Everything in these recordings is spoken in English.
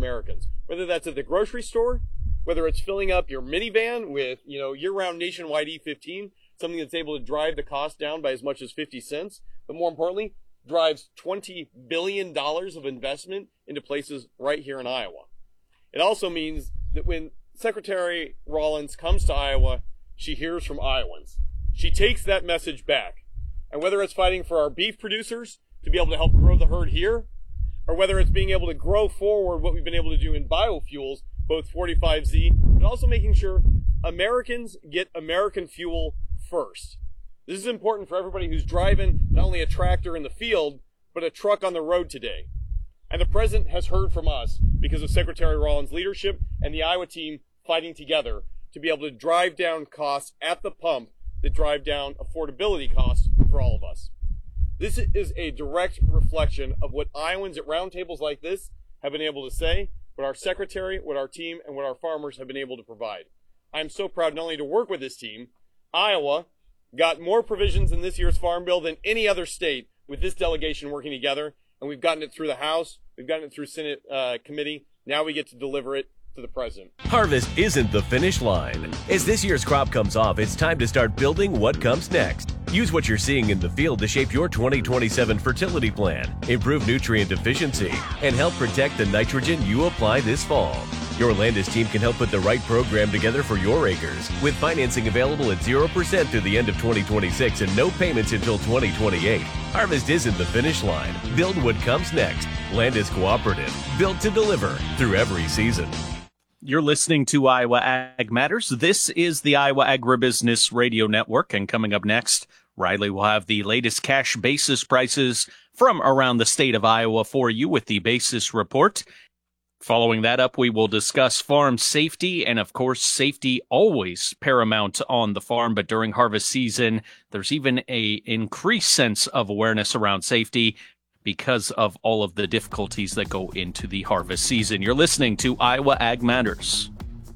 Americans. Whether that's at the grocery store, whether it's filling up your minivan with, year-round nationwide E15, something that's able to drive the cost down by as much as 50 cents, but more importantly, drives $20 billion of investment into places right here in Iowa. It also means that when Secretary Rollins comes to Iowa, she hears from Iowans. She takes that message back. And whether it's fighting for our beef producers to be able to help grow the herd here, or whether it's being able to grow forward what we've been able to do in biofuels, both 45Z, but also making sure Americans get American fuel first. This is important for everybody who's driving not only a tractor in the field, but a truck on the road today. And the President has heard from us because of Secretary Rollins' leadership and the Iowa team fighting together to be able to drive down costs at the pump that drive down affordability costs for all of us. This is a direct reflection of what Iowans at roundtables like this have been able to say, what our Secretary, what our team, and what our farmers have been able to provide. I'm so proud not only to work with this team. Iowa got more provisions in this year's Farm Bill than any other state with this delegation working together, and we've gotten it through the House, we've gotten it through Senate committee. Now we get to deliver it to the President. Harvest isn't the finish line. As this year's crop comes off, it's time to start building what comes next. Use what you're seeing in the field to shape your 2027 fertility plan, improve nutrient efficiency, and help protect the nitrogen you apply this fall. Your Landis team can help put the right program together for your acres, with financing available at 0% through the end of 2026 and no payments until 2028. Harvest isn't the finish line. Build what comes next. Landis Cooperative, built to deliver through every season. You're listening to Iowa Ag Matters. This is the Iowa Agribusiness Radio Network, and coming up next, Riley will have the latest cash basis prices from around the state of Iowa for you with the Basis Report. Following that up, we will discuss farm safety, and of course, safety always paramount on the farm, but during harvest season, there's even a increased sense of awareness around safety because of all of the difficulties that go into the harvest season. You're listening to Iowa Ag Matters.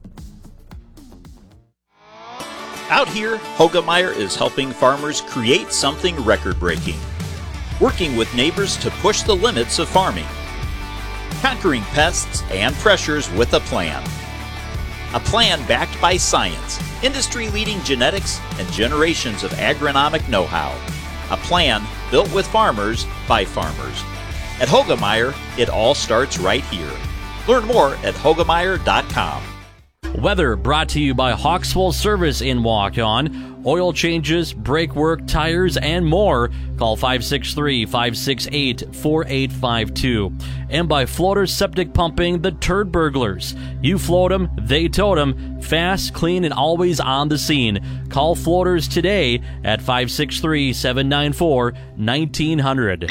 Out here, Hoegemeyer is helping farmers create something record-breaking, working with neighbors to push the limits of farming, conquering pests and pressures with a plan. A plan backed by science, industry-leading genetics, and generations of agronomic know-how. A plan built with farmers by farmers. At Hoegemeyer, it all starts right here. Learn more at Hoegemeyer.com. Weather brought to you by Hawkswell Service in Waukon. Oil changes, brake work, tires, and more. Call 563-568-4852. And by Floaters Septic Pumping, the Turd Burglars. You float them, they tote them. Fast, clean, and always on the scene. Call Floaters today at 563-794-1900.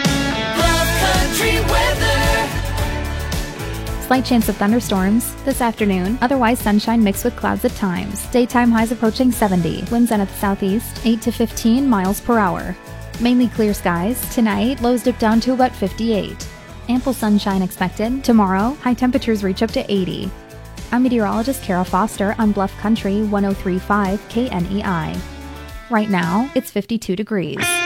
Slight chance of thunderstorms this afternoon. Otherwise, sunshine mixed with clouds at times. Daytime highs approaching 70. Winds in at the southeast, 8 to 15 miles per hour. Mainly clear skies. Tonight, lows dip down to about 58. Ample sunshine expected. Tomorrow, high temperatures reach up to 80. I'm meteorologist Kara Foster on Bluff Country 103.5 KNEI. Right now, it's 52 degrees.